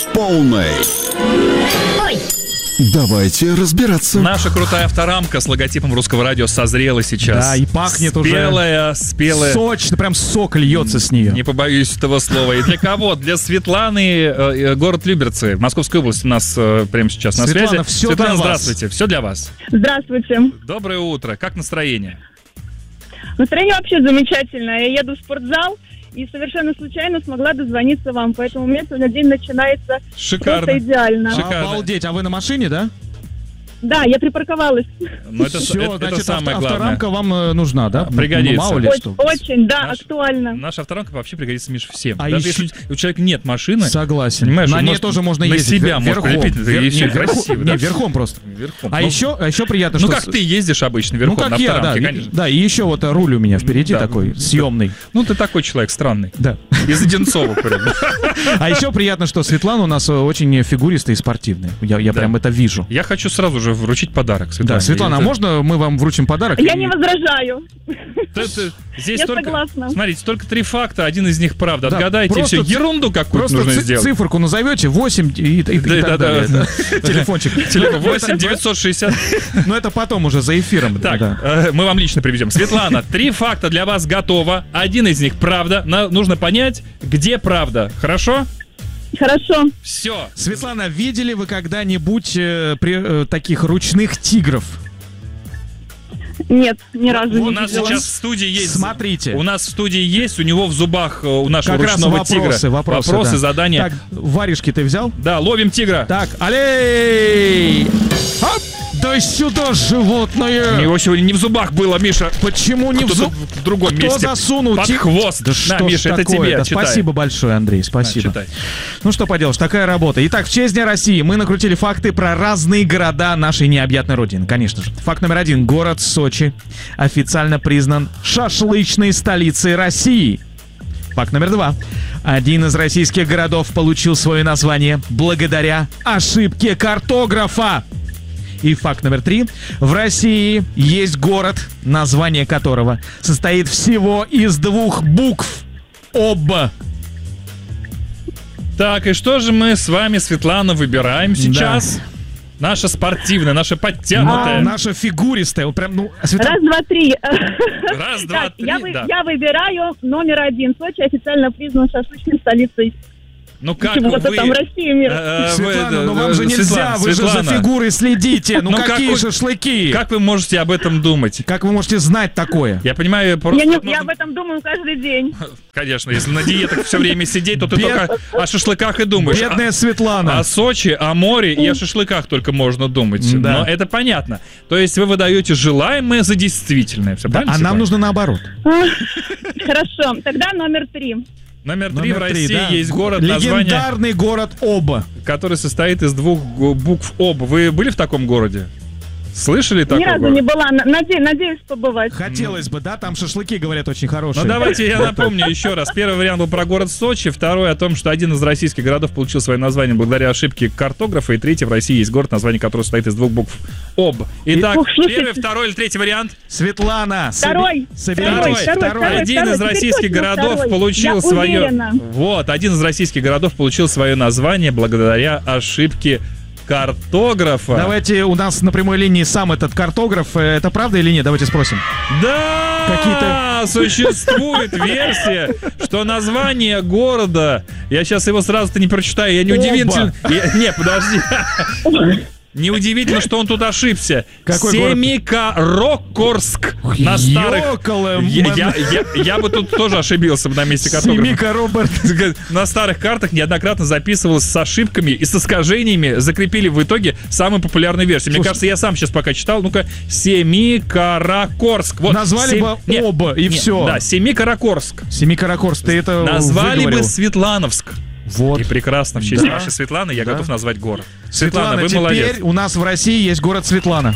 полной. Ой! Давайте разбираться. Наша крутая авторамка с логотипом Русского радио созрела сейчас. Да, и пахнет спелая. Сочно, прям сок льется с нее. Не побоюсь этого слова. И для кого? Для Светланы, город Люберцы, Московская область у нас прямо сейчас на Светлана, связи. все Светлана, для вас. здравствуйте. Все для вас. Здравствуйте. Доброе утро. Как настроение? Настроение вообще замечательное. Я еду в спортзал и совершенно случайно смогла дозвониться вам. Поэтому у меня сегодня день начинается Шикарно. просто идеально. Шикарно. Обалдеть, а вы на машине, да? Да, я припарковалась. Ну, это, Все, это значит, самое главное. авторамка вам нужна, да? Пригодится. Ну, мало ли что. Очень, да, Наш- актуально. Наша авторамка вообще пригодится, Миша, всем. А Даже еще- если у человека нет машины, Согласен. понимаешь, на он ней может тоже можно на ездить. себя может верхом. прилепить, и еще красиво, Не, да? верхом просто. верхом. А Ну, еще приятно, ну что... как ты ездишь обычно верхом Ну, как на я, да. авторамке, конечно. Да, и еще вот руль у меня впереди Да. такой, съемный. Ну ты такой человек странный. Да. Из Одинцова прям. А еще приятно, что Светлана у нас очень фигуристая и спортивная. Я прям это вижу. Я хочу сразу же вручить подарок, Светлане. Да, Светлана, а Это- можно мы вам вручим подарок? Я не возражаю. Здесь Я только, согласна. смотрите, только 3 факта, один из них правда. Да, Отгадайте, и просто все. Ерунду какую-то Просто нужно сделать. циферку назовете, 8 и так далее. Телефончик. Телефон 8 960. Но это потом уже за эфиром. Так, да. мы вам лично привезем. Светлана, 3 факта для вас готово. Один из них правда. Нужно понять, где правда. Хорошо? Хорошо. Все. Светлана, видели вы когда-нибудь таких ручных тигров? Нет, ни разу У не нас видела. сейчас в студии есть. Смотрите. У нас в студии есть, у него в зубах, у нашего Как раз ручного вопросы, тигра. вопросы, да. задания. Так, варежки ты взял? Да, ловим тигра. Так, алей! Оп! Да сюда, животное! Его сегодня не в зубах было, Миша. Почему не в Кто-то зуб? в другом Кто месте. засунул Под тиг- хвост. Да На, что ж Миша, это такое? тебе. Да, Читай. спасибо большое, Андрей, спасибо. Читай. Ну что поделаешь, такая работа. Итак, в честь Дня России мы накрутили факты про разные города нашей необъятной родины, конечно же. Факт номер 1. Город Сочи официально признан шашлычной столицей России. Факт номер 2. Один из российских городов получил свое название благодаря ошибке картографа. И факт номер 3. В России есть город, название которого состоит всего из 2 букв. Оба. Так, и что же мы с вами, Светлана, выбираем сейчас? Наша спортивная, наша подтянутая. Наша фигуристая. Вот прям, ну, Светлана, Раз, два, три. Раз, два, Так, три, да. я выбираю номер 1. Сочи официально признан шашлычной столицей. Ну как Чего-то вы... там России, мир. Светлана, ну вам же нельзя, Светлана, вы же за Светлана, фигурой следите. Ну, Ну, какие какой- шашлыки? Как вы можете об этом думать? Как вы можете знать такое? Я понимаю, просто... Я нужно- об этом думаю каждый день. Конечно, если на диетах все время сидеть, то ты Бед- только о шашлыках и думаешь. Бедная Светлана. О Сочи, о море и о шашлыках только можно думать. Да. Но это понятно. То есть вы выдаете желаемое за действительное. Все правильно? А нам Светлана? нужно наоборот. Хорошо, тогда номер 3. Номер 3 в России да. есть город, название, Легендарный город Оба. который состоит из 2 букв ОБ. Вы были в таком городе? Слышали Ни такой разу город? не была. Надеюсь побывать. Хотелось бы, да? Там шашлыки, говорят, очень хорошие. Ну давайте я напомню еще раз. Первый вариант был про город Сочи, второй о том, что один из российских городов получил свое название благодаря ошибке картографа, и третий в России есть город, название которого состоит из 2 букв ОБ. Итак, Ух, слушайте. первый, второй или третий вариант? Светлана, Второй. соберитесь. Второй. Один из российских Теперь точно городов второй. получил Я свое... уверена. Вот, один из российских городов получил свое название благодаря ошибке картографа. Давайте, у нас на прямой линии сам этот картограф. Это правда или нет? Давайте спросим. Да! Какие-то- Существует версия, что название города... Я сейчас его сразу-то не прочитаю, я не Оба. удивительно... Не, подожди. Неудивительно, что он тут ошибся. Какой город? Семикаракорск. На старых... Ёкало, Я бы тут тоже ошибился бы на месте картографа. Семика Роберт. На старых картах неоднократно записывалось с ошибками и с искажениями. Закрепили в итоге самую популярную версию. Мне Слушай, кажется, я сам сейчас пока читал. Ну-ка, Семикаракорск. Вот, Назвали бы оба, и всё. Да, Семикаракорск. Семикаракорск, ты это Назвали бы выговорил. Светлановск. Вот. И прекрасно, в честь Да. нашей Светланы я готов назвать город. Светлана, вы теперь молодец. у нас в России есть город Светлана.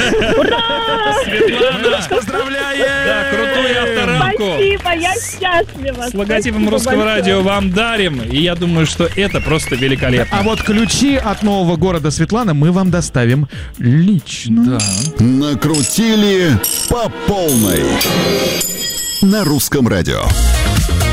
Светлана, Поздравляем! да, крутую авторамку. Спасибо, я счастлива. С логотипом Спасибо Русского большое. радио вам дарим. И я думаю, что это просто великолепно. А вот ключи от нового города Светлана мы вам доставим лично. Накрутили по полной. На Русском радио.